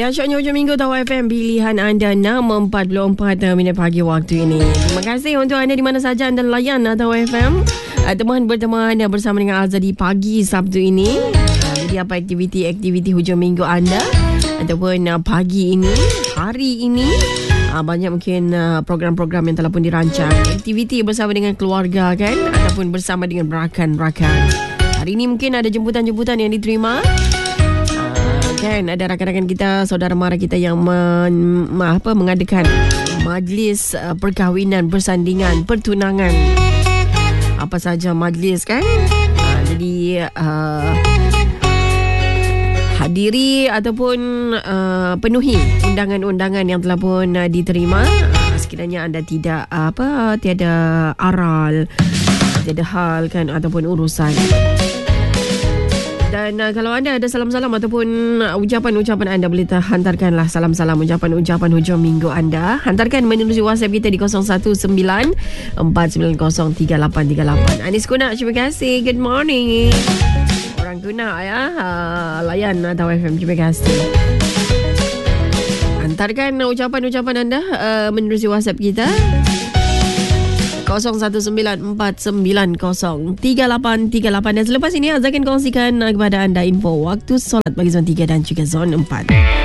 Dahsyatnya hujung minggu Tahu FM, pilihan anda 6.44 minit pagi waktu ini. Terima kasih untuk anda di mana saja anda layan Tahu FM. Teman berteman bersama dengan Azadi pagi Sabtu ini. Jadi apa aktiviti hujung minggu anda ataupun pagi ini, hari ini, banyak mungkin program-program yang telah pun dirancang. Aktiviti bersama dengan keluarga kan, ataupun bersama dengan rakan-rakan. Hari ini mungkin ada jemputan-jemputan yang diterima. Kan ada rakan-rakan kita, saudara mara kita yang mengadakan majlis perkahwinan, persandingan, pertunangan. Apa saja majlis kan? Jadi hadiri ataupun penuhi undangan-undangan yang telah pun diterima. Sekiranya anda tiada aral, tiada hal kan ataupun urusan. Dan kalau anda ada salam-salam ataupun ucapan-ucapan anda, boleh hantarkanlah salam-salam, ucapan-ucapan hujung minggu anda. Hantarkan menerusi WhatsApp kita di 0194903838. Anis Kuna, terima kasih. Good morning. Orang Kuna ya, layan Tahu FM, terima kasih. Hantarkan ucapan-ucapan anda menerusi WhatsApp kita 0194903838. Dan selepas ini Azza akan kongsikan kepada anda info waktu solat bagi zon 3 dan juga zon 4.